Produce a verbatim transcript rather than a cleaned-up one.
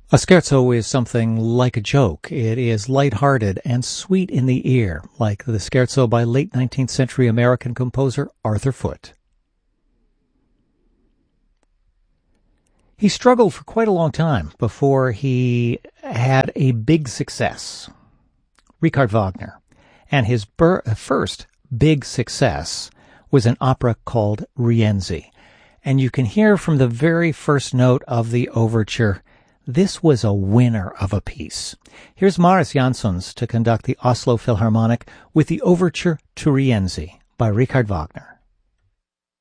A scherzo is something like a joke. It is light-hearted and sweet in the ear, like the scherzo by late nineteenth century American composer Arthur Foote. He struggled for quite a long time before he had a big success. Richard Wagner. And his ber- first big success was an opera called Rienzi. And you can hear from the very first note of the overture, this was a winner of a piece. Here's Marius Jansons to conduct the Oslo Philharmonic with the overture to Rienzi by Richard Wagner.